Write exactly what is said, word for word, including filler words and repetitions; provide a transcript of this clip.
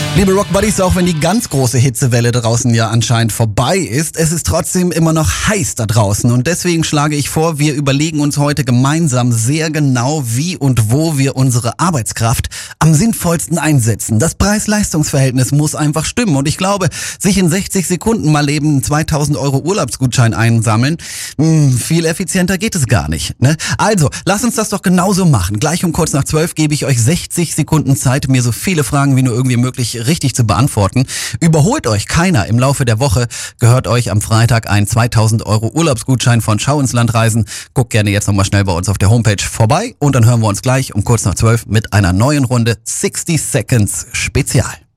Liebe Rockbuddies, auch wenn die ganz große Hitzewelle draußen ja anscheinend vorbei ist, es ist trotzdem immer noch heiß da draußen. Und deswegen schlage ich vor, wir überlegen uns heute gemeinsam sehr genau, wie und wo wir unsere Arbeitskraft am sinnvollsten einsetzen. Das Preis-Leistungs-Verhältnis muss einfach stimmen. Und ich glaube, sich in sechzig Sekunden mal eben zweitausend Euro Urlaubsgutschein einsammeln, mh, viel effizienter geht es gar nicht. Ne? Also, lasst uns das doch genauso machen. Gleich um kurz nach zwölf gebe ich euch sechzig Sekunden Zeit, mir so viele Fragen wie nur irgendwie möglich richtig zu beantworten. Überholt euch keiner im Laufe der Woche, gehört euch am Freitag ein zweitausend Euro Urlaubsgutschein von Schau ins Land reisen. Guckt gerne jetzt nochmal schnell bei uns auf der Homepage vorbei und dann hören wir uns gleich um kurz nach zwölf mit einer neuen Runde sixty Seconds Spezial.